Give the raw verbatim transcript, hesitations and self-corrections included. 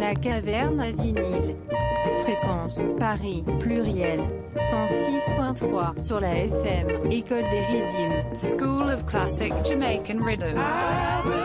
La caverne à vinyle. Fréquence, Paris, pluriel. cent six point trois sur la F M. École des rythmes. School of Classic Jamaican Rhythm.